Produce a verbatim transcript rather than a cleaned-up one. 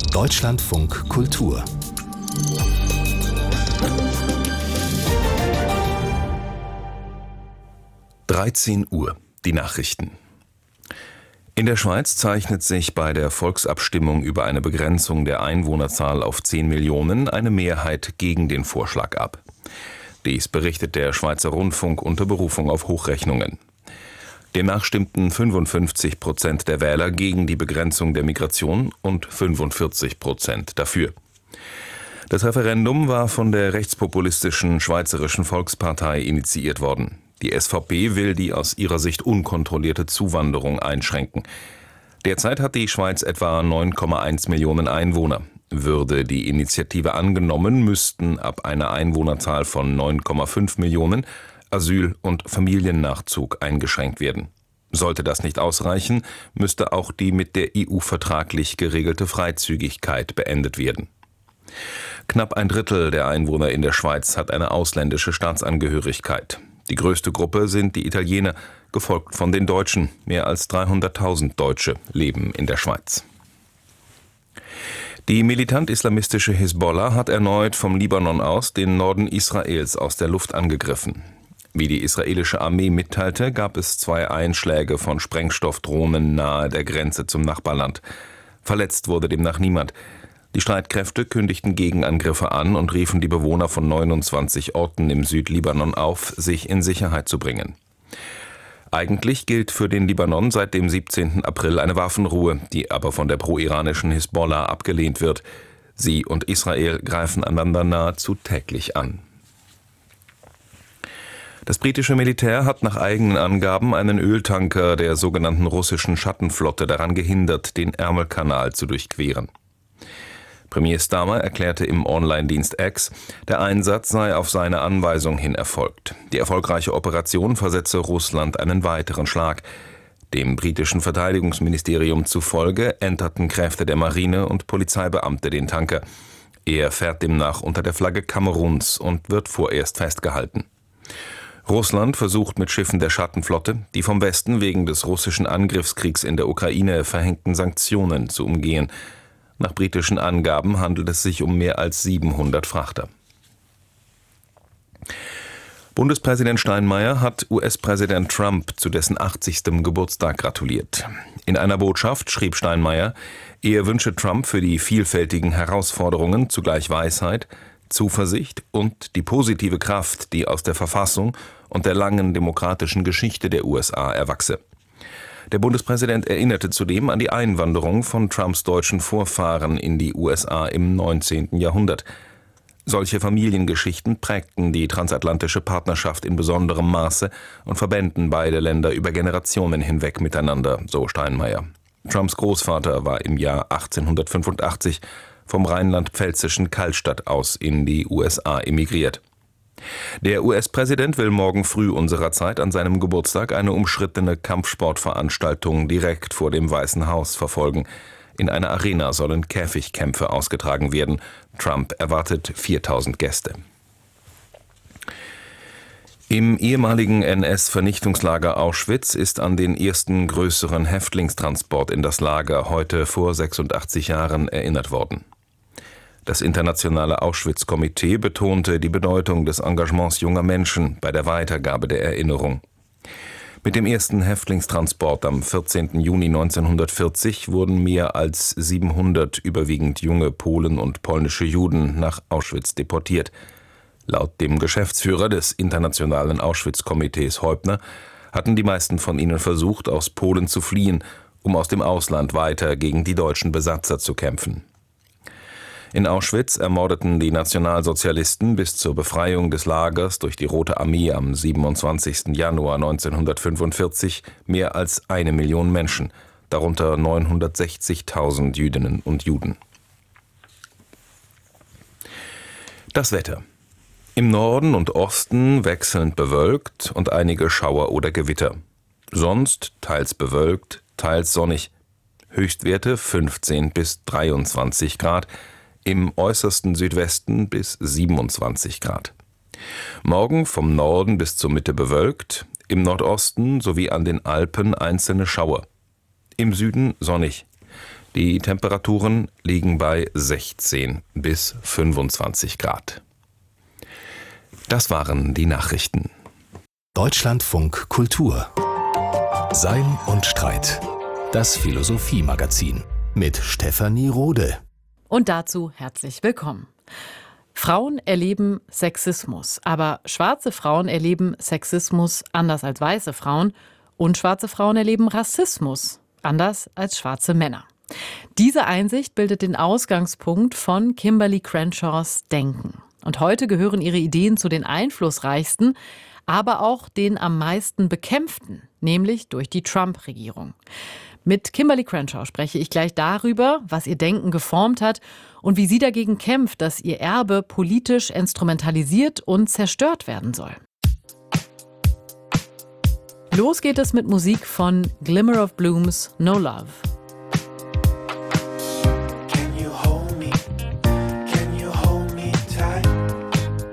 Deutschlandfunk Kultur. dreizehn Uhr, die Nachrichten. In der Schweiz zeichnet sich bei der Volksabstimmung über eine Begrenzung der Einwohnerzahl auf zehn Millionen eine Mehrheit gegen den Vorschlag ab. Dies berichtet der Schweizer Rundfunk unter Berufung auf Hochrechnungen. Demnach stimmten fünfundfünfzig Prozent der Wähler gegen die Begrenzung der Migration und fünfundvierzig Prozent dafür. Das Referendum war von der rechtspopulistischen Schweizerischen Volkspartei initiiert worden. Die S V P will die aus ihrer Sicht unkontrollierte Zuwanderung einschränken. Derzeit hat die Schweiz etwa neun Komma eins Millionen Einwohner. Würde die Initiative angenommen, müssten ab einer Einwohnerzahl von neun Komma fünf Millionen Asyl- und Familiennachzug eingeschränkt werden. Sollte das nicht ausreichen, müsste auch die mit der E U vertraglich geregelte Freizügigkeit beendet werden. Knapp ein Drittel der Einwohner in der Schweiz hat eine ausländische Staatsangehörigkeit. Die größte Gruppe sind die Italiener, gefolgt von den Deutschen. Mehr als dreihunderttausend Deutsche leben in der Schweiz. Die militant-islamistische Hisbollah hat erneut vom Libanon aus den Norden Israels aus der Luft angegriffen. Wie die israelische Armee mitteilte, gab es zwei Einschläge von Sprengstoffdrohnen nahe der Grenze zum Nachbarland. Verletzt wurde demnach niemand. Die Streitkräfte kündigten Gegenangriffe an und riefen die Bewohner von neunundzwanzig Orten im Südlibanon auf, sich in Sicherheit zu bringen. Eigentlich gilt für den Libanon seit dem siebzehnten April eine Waffenruhe, die aber von der pro-iranischen Hisbollah abgelehnt wird. Sie und Israel greifen einander nahezu täglich an. Das britische Militär hat nach eigenen Angaben einen Öltanker der sogenannten russischen Schattenflotte daran gehindert, den Ärmelkanal zu durchqueren. Premier Starmer erklärte im Online-Dienst X, der Einsatz sei auf seine Anweisung hin erfolgt. Die erfolgreiche Operation versetze Russland einen weiteren Schlag. Dem britischen Verteidigungsministerium zufolge enterten Kräfte der Marine und Polizeibeamte den Tanker. Er fährt demnach unter der Flagge Kameruns und wird vorerst festgehalten. Russland versucht mit Schiffen der Schattenflotte, die vom Westen wegen des russischen Angriffskriegs in der Ukraine verhängten Sanktionen zu umgehen. Nach britischen Angaben handelt es sich um mehr als siebenhundert Frachter. Bundespräsident Steinmeier hat U S-Präsident Trump zu dessen achtzigsten Geburtstag gratuliert. In einer Botschaft schrieb Steinmeier, er wünsche Trump für die vielfältigen Herausforderungen zugleich Weisheit, Zuversicht und die positive Kraft, die aus der Verfassung und der langen demokratischen Geschichte der U S A erwachse. Der Bundespräsident erinnerte zudem an die Einwanderung von Trumps deutschen Vorfahren in die U S A im neunzehnten Jahrhundert. Solche Familiengeschichten prägten die transatlantische Partnerschaft in besonderem Maße und verbänden beide Länder über Generationen hinweg miteinander, so Steinmeier. Trumps Großvater war im Jahr achtzehnhundertfünfundachtzig vom rheinland-pfälzischen Kallstadt aus in die U S A emigriert. Der U S-Präsident will morgen früh unserer Zeit an seinem Geburtstag eine umstrittene Kampfsportveranstaltung direkt vor dem Weißen Haus verfolgen. In einer Arena sollen Käfigkämpfe ausgetragen werden. Trump erwartet viertausend Gäste. Im ehemaligen N S-Vernichtungslager Auschwitz ist an den ersten größeren Häftlingstransport in das Lager heute vor sechsundachtzig Jahren erinnert worden. Das internationale Auschwitz-Komitee betonte die Bedeutung des Engagements junger Menschen bei der Weitergabe der Erinnerung. Mit dem ersten Häftlingstransport am vierzehnten Juni neunzehnhundertvierzig wurden mehr als siebenhundert überwiegend junge Polen und polnische Juden nach Auschwitz deportiert. Laut dem Geschäftsführer des internationalen Auschwitz-Komitees Häupner hatten die meisten von ihnen versucht, aus Polen zu fliehen, um aus dem Ausland weiter gegen die deutschen Besatzer zu kämpfen. In Auschwitz ermordeten die Nationalsozialisten bis zur Befreiung des Lagers durch die Rote Armee am siebenundzwanzigsten Januar neunzehnhundertfünfundvierzig mehr als eine Million Menschen, darunter neunhundertsechzigtausend Jüdinnen und Juden. Das Wetter. Im Norden und Osten wechselnd bewölkt und einige Schauer oder Gewitter. Sonst teils bewölkt, teils sonnig. Höchstwerte fünfzehn bis dreiundzwanzig Grad, im äußersten Südwesten bis siebenundzwanzig Grad. Morgen vom Norden bis zur Mitte bewölkt, im Nordosten sowie an den Alpen einzelne Schauer. Im Süden sonnig. Die Temperaturen liegen bei sechzehn bis fünfundzwanzig Grad. Das waren die Nachrichten. Deutschlandfunk Kultur. Sein und Streit. Das Philosophie-Magazin mit Stefanie Rode. Und dazu herzlich willkommen. Frauen erleben Sexismus, aber schwarze Frauen erleben Sexismus anders als weiße Frauen und schwarze Frauen erleben Rassismus anders als schwarze Männer. Diese Einsicht bildet den Ausgangspunkt von Kimberlé Crenshaws Denken. Und heute gehören ihre Ideen zu den einflussreichsten, aber auch den am meisten bekämpften, nämlich durch die Trump-Regierung. Mit Kimberlé Crenshaw spreche ich gleich darüber, was ihr Denken geformt hat und wie sie dagegen kämpft, dass ihr Erbe politisch instrumentalisiert und zerstört werden soll. Los geht es mit Musik von Glimmer of Blooms, No Love.